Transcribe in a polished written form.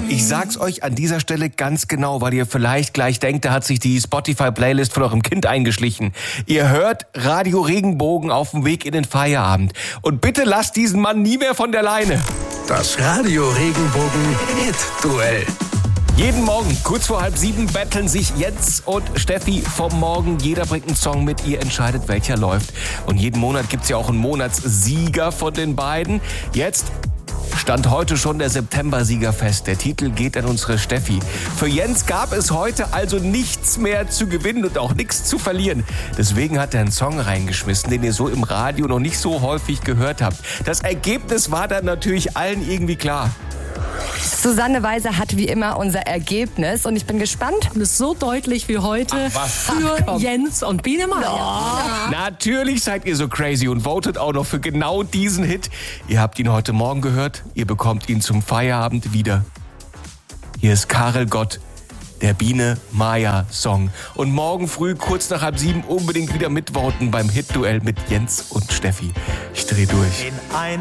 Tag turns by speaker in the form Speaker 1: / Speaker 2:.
Speaker 1: Ich sag's euch an dieser Stelle ganz genau, weil ihr vielleicht gleich denkt, da hat sich die Spotify-Playlist von eurem Kind eingeschlichen. Ihr hört Radio Regenbogen auf dem Weg in den Feierabend. Und bitte lasst diesen Mann nie mehr von der Leine.
Speaker 2: Das Radio Regenbogen Hit-Duell.
Speaker 1: Jeden Morgen, kurz vor 6:30, betteln sich Jens und Steffi vom Morgen. Jeder bringt einen Song mit, ihr entscheidet, welcher läuft. Und jeden Monat gibt's ja auch einen Monatssieger von den beiden. Jetzt stand heute schon der September-Sieger fest. Der Titel geht an unsere Steffi. Für Jens gab es heute also nichts mehr zu gewinnen und auch nichts zu verlieren. Deswegen hat er einen Song reingeschmissen, den ihr so im Radio noch nicht so häufig gehört habt. Das Ergebnis war dann natürlich allen irgendwie klar.
Speaker 3: Susanne Weiser hat wie immer unser Ergebnis und ich bin gespannt.
Speaker 4: Und es ist so deutlich wie heute für Jens und Biene Maya.
Speaker 1: Natürlich seid ihr so crazy und votet auch noch für genau diesen Hit. Ihr habt ihn heute Morgen gehört, ihr bekommt ihn zum Feierabend wieder. Hier ist Karel Gott, der Biene Maya Song. Und morgen früh, kurz nach 6:30, unbedingt wieder mitvoten beim Hit-Duell mit Jens und Steffi. Ich dreh durch.